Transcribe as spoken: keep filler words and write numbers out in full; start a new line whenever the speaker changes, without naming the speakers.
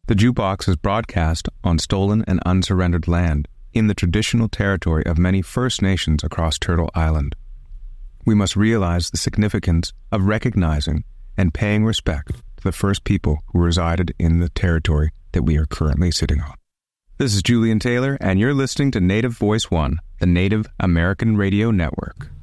The Jukebox is broadcast on stolen and unsurrendered land in the traditional territory of many First Nations across Turtle Island. We must realize the significance of recognizing and paying respect to the first people who resided in the territory that we are currently sitting on. This is Julian Taylor, and you're listening to Native Voice One, the Native American Radio Network.